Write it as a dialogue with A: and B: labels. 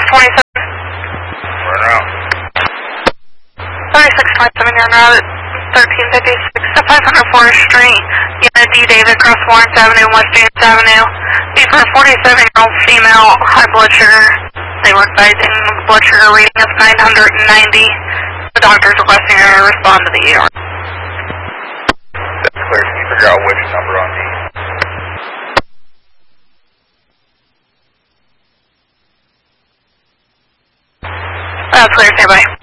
A: 2627.
B: Run out.
A: 3627, you're now at 1356 to 500 Forest Street. Unit D. David, across Lawrence Avenue, West James Avenue. Be for a 47-year-old female, high blood sugar. They were advising blood sugar reading of 990. The doctor's requesting her to respond to the ER.
B: That's clear. Can you figure out which number on D?
A: That's clear, say bye.